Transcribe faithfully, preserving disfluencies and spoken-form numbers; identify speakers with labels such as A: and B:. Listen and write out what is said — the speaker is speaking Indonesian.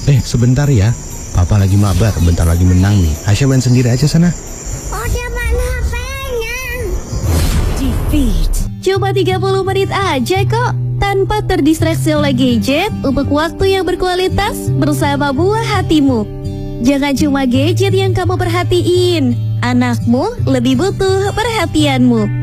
A: Eh, sebentar ya. Papa lagi mabar, bentar lagi menang nih. Aisyah main sendiri aja sana.
B: Udah mana H P-nya?
C: Defeat. Cuma tiga puluh menit aja kok. Tanpa terdistraksi oleh gadget untuk waktu yang berkualitas bersama buah hatimu. Jangan cuma gadget yang kamu perhatiin. Anakmu lebih butuh perhatianmu.